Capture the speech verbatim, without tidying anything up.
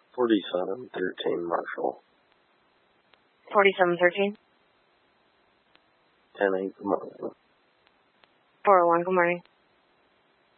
forty-seven thirteen Marshall. forty-seven thirteen? ten eight, good morning. four oh one, good morning.